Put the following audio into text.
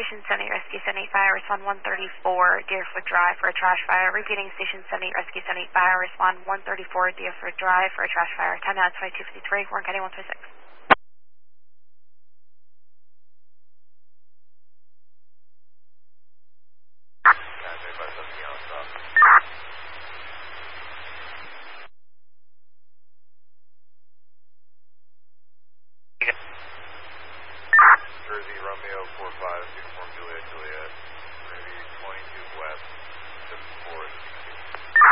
Station 78 Rescue 78 Fire, respond 134 Deerfoot Drive for a trash fire. Repeating Station 78 Rescue 78 Fire, respond 134 Deerfoot Drive for a trash fire. Time now 22:53, Warren County 126. Jersey Romeo 45, uniform Juliet Juliet.